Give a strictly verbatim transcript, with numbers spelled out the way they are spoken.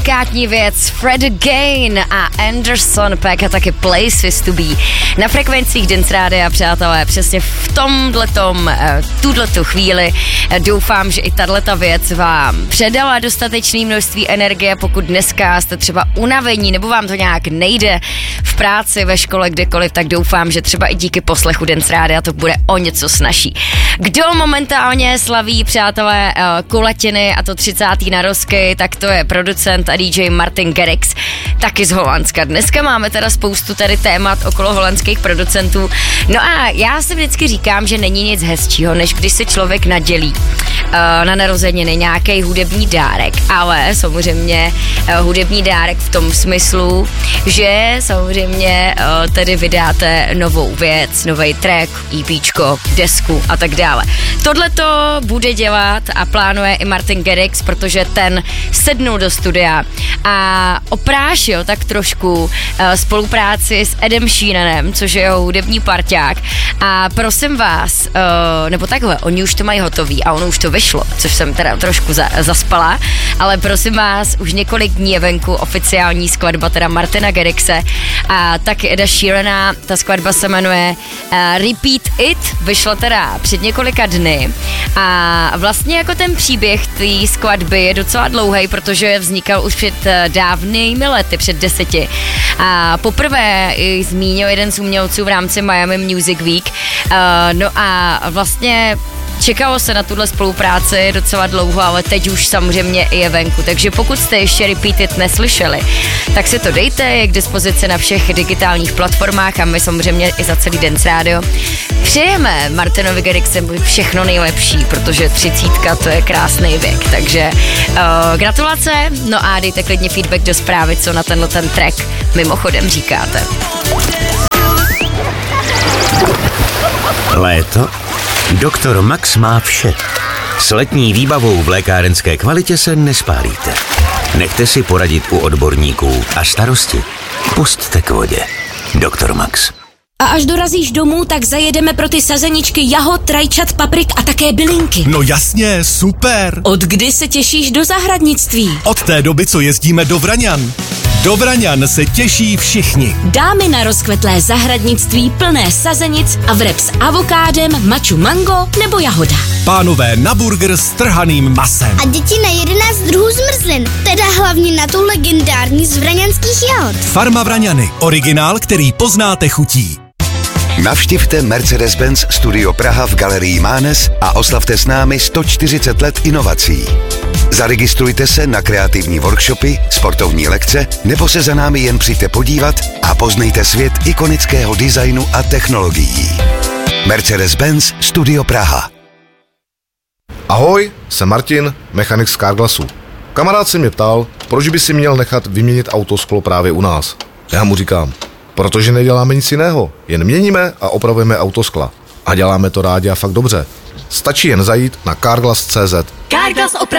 Kátní věc Fred Again a Anderson Paak a taky Places to be na frekvencích Dance Rádia, přátelé, přesně v tomhletom, tuhletu chvíli. Doufám, že i tato věc vám předala dostatečné množství energie, pokud dneska jste třeba unavení nebo vám to nějak nejde v práci, ve škole, kdekoliv, tak doufám, že třeba i díky poslechu Dance Rádia to bude o něco snazší. Kdo momentálně slaví, přátelé, kulatiny a to třicátý narozky, tak to je producent a D J Martin Garrix, taky z Holandska. Dneska máme teda spoustu tady témat okolo holandských producentů. No a já si vždycky říkám, že není nic hezčího, než když si člověk nadělí uh, na narozeniny nějaký hudební dárek, ale samozřejmě uh, hudební dárek v tom smyslu, že samozřejmě uh, tedy vydáte novou věc, nový track, EPčko, desku a tak dále. Tohle to bude dělat a plánuje i Martin Garrix, protože ten sednul do studia a oprášil tak trošku uh, spolupráci s Edem Sheeranem, což je jeho hudební parťák. A prosím vás, uh, nebo takhle, oni už to mají hotový a ono už to vyšlo, což jsem teda trošku za, zaspala, ale prosím vás, už několik dní je venku oficiální skladba teda Martina Garrixe a taky Eda Sheerana, ta skladba se jmenuje uh, Repeat It, vyšla teda před několika dny a vlastně jako ten příběh té skladby je docela dlouhý, protože vznikal už před dávnými lety, před deseti. A poprvé zmínil jeden z umělců v rámci Miami Music Week. Uh, no a vlastně čekalo se na tuhle spolupráci docela dlouho, ale teď už samozřejmě je venku. Takže pokud jste ještě Repeat It neslyšeli, tak si to dejte, je k dispozici na všech digitálních platformách a my samozřejmě i za celý Dance Radio přejeme Martinovi Garrixovi všechno nejlepší, protože třicítka to je krásný věk. Takže uh, gratulace, no a dejte klidně feedback do zprávy, co na tenhle ten track mimochodem říkáte. Léto? Doktor Max má vše. S letní výbavou v lékárenské kvalitě se nespálíte. Nechte si poradit u odborníků a starosti pusťte k vodě. Doktor Max. A až dorazíš domů, tak zajedeme pro ty sazeničky jahod, rajčat, paprik a také bylinky. No jasně, super. Od kdy se těšíš do zahradnictví? Od té doby, co jezdíme do Vraňan. Do Vraňan se těší všichni. Dámy na rozkvetlé zahradnictví plné sazenic a vreb s avokádem, maču mango nebo jahoda. Pánové na burger s trhaným masem. A děti na jedenáct druhů zmrzlin, teda hlavně na tu legendární z vraňanských jahod. Farma Vraňany, originál, který poznáte chutí. Navštivte Mercedes-Benz Studio Praha v Galerii Mánes a oslavte s námi sto čtyřicet let inovací. Zaregistrujte se na kreativní workshopy, sportovní lekce nebo se za námi jen přijďte podívat a poznejte svět ikonického designu a technologií. Mercedes-Benz Studio Praha. Ahoj, jsem Martin, mechanik z Carglassu. Kamarád se mě ptal, proč by si měl nechat vyměnit autosklo právě u nás. Já mu říkám, protože neděláme nic jiného, jen měníme a opravujeme autoskla. A děláme to rádi a fakt dobře. Stačí jen zajít na carglass tečka cé zet. Carglass opravdu